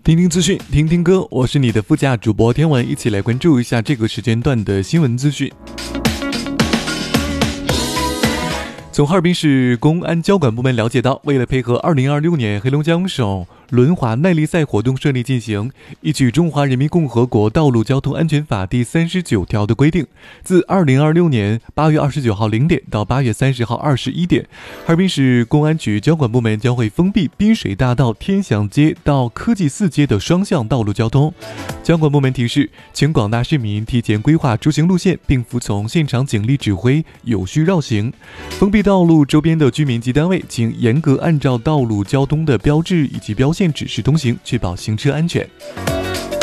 听听资讯，听听歌，我是你的副驾主播天文，一起来关注一下这个时间段的新闻资讯。从哈尔滨市公安交管部门了解到，为了配合2026年黑龙江省轮滑耐力赛活动顺利进行，依据《中华人民共和国道路交通安全法》第39条的规定，自2026年8月29号0点到8月30号21点，哈尔滨市公安局交管部门将会封闭滨水大道天祥街到科技四街的双向道路交通。交管部门提示，请广大市民提前规划出行路线，并服从现场警力指挥，有序绕行。封闭道路周边的居民及单位，请严格按照道路交通的标志以及标线指示通行，确保行车安全。